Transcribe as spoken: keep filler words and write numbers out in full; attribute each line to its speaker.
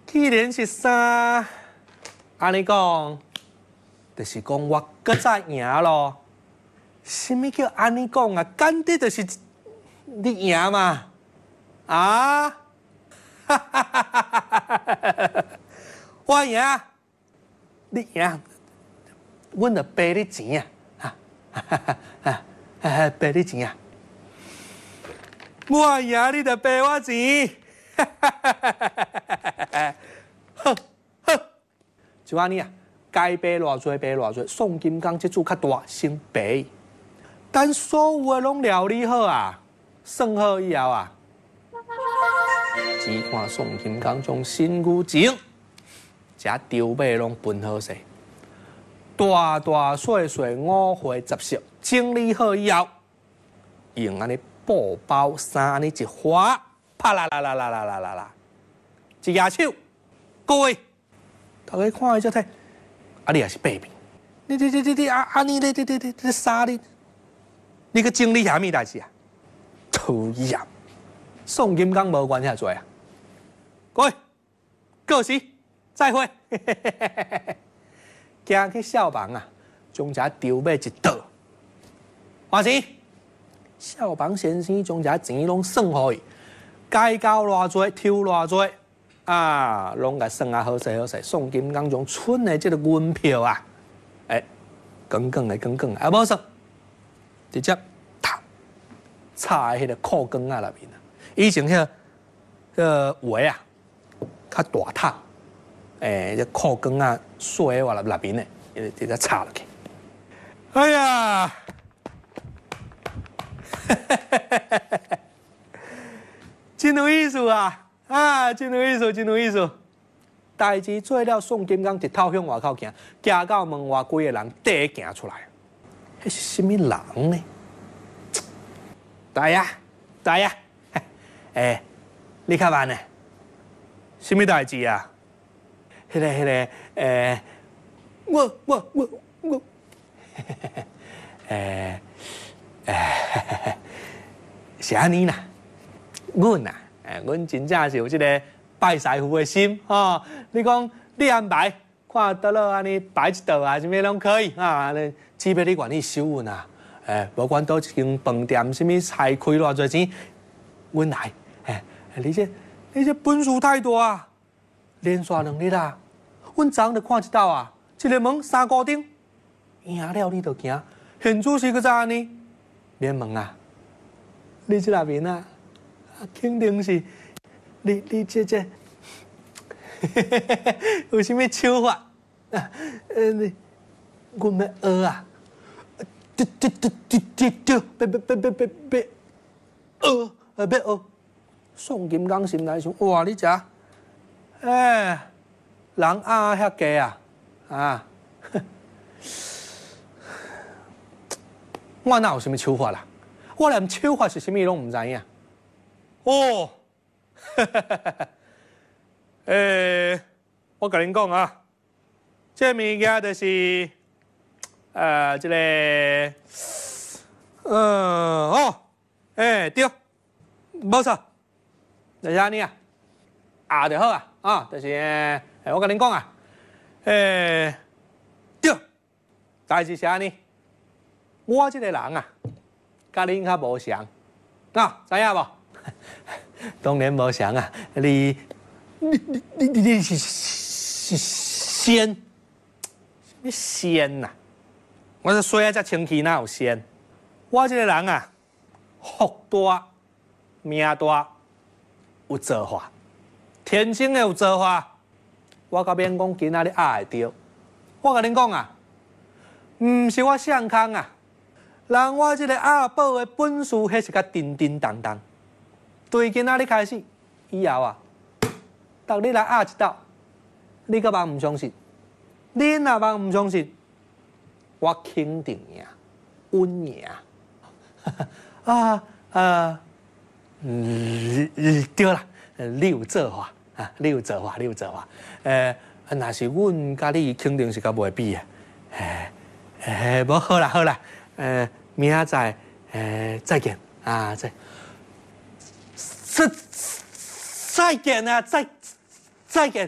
Speaker 1: 既然是三，安尼讲，就是讲我搁再赢咯。什么叫安尼讲啊？简直就是你赢嘛！啊！哈哈哈哈哈哈！我赢，你赢，阮就赔你钱啊！哈哈哈哈哈！赔你钱啊！我赢，你就赔我钱！哈哈哈哈哈哈！哼哼，就安尼啊，该赔偌济赔偌济，宋金刚这主较大，先赔。等所有的拢料理好啊，算好以后啊。只看宋金刚将身躯前，这丢马拢分好势，大大细细五花十色整理好以后，用安尼布包衫安尼一划，啪啦啦啦啦啦啦啦啦，一举手，各位，大家看伊只睇，啊你也是百变，你你你你你啊啊你你你你你你衫你，你去整理啥物代志啊？讨厌！宋金刚无关遐多啊！各位，各时再会。行去小房啊，将这丢马一倒，换钱。小房先生将这钱拢算互伊，该交偌济，抽偌济，啊，拢甲算啊好势好势。宋金刚将剩的这个银票啊，哎，耿耿的耿耿的，啊无算，直接啪插在迄个裤管啊内面啊。以前迄、那个个鞋啊，较大趟，诶、欸，这裤管啊锁喺我内内面咧，直接插落去。哎呀，真有意思啊！啊，真有意思，真有意思。代志做了，宋金刚一头向外口行，行到门外，几个人第行出来。迄是什么人呢？大爷，大爷。诶、欸，你较慢呢？什么代志啊？迄、那个、迄、那个，诶、欸，我、我、我、我，诶、诶，是安尼啦。阮啊，诶，阮真正是有这个拜师傅的心吼、哦。你讲你安排，看倒落安尼摆一道啊，什么拢可以啊。只要你愿意收阮啊，诶、欸，无管倒一间饭店，什么菜开偌济钱，阮来。哎，你这你这本事太大啊！连续两日啦，阮昨就看一道啊，一个门三股顶，赢了你就行，现主是个怎呢？连门啊，你这内面啊，肯定是你你这这，有啥物手法？啊，呃，你，阮要学啊，对对对对对对，别别别别别别，学，呃，要学。宋金刚心内想：哇，你遮，哎，人压遐低啊，啊，我哪有什么手法啦？我连手法是什么拢唔知影。哦，诶，我甲恁讲啊，这物件就是，呃，这个，呃，哦，诶，对，冇错。就是安尼啊，压就好啊，啊，就是诶，我甲恁讲啊，诶，对，代志是安尼，我这个人啊，甲恁较无相，啊，知影无？当然无相啊，你你你你你你是是仙，什么仙呐、啊？我说衰啊，才清气哪有仙？我这个人啊，福大，命大。有造化，天生的有造化。我甲免讲今仔日压会着，我甲恁讲啊，毋是我上空啊，人我这个压宝的本事，迄是较叮叮当当。对今仔日开始，以后啊，逐日来压一道，你阁茫毋相信？恁若茫毋相信，我肯定赢，稳赢。啊啊！嗯，对啦，你有做法啊，你有做法，你有做法。诶、呃，若是阮甲你肯定是甲袂比啊。诶、诶，无好啦好啦，诶、呃，明仔载诶再见啊，再再再见啊，再再见。